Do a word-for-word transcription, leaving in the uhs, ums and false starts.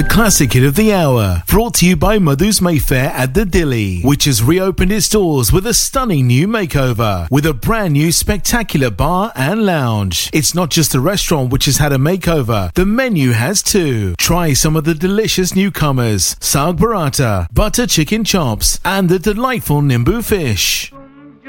The classic hit of the hour, brought to you by Madhu's Mayfair at the Dilly, which has reopened its doors with a stunning new makeover, with a brand new spectacular bar and lounge. It's not just the restaurant which has had a makeover, the menu has too. Try some of the delicious newcomers, Saag Burrata, butter chicken chops, and the delightful Nimbu fish.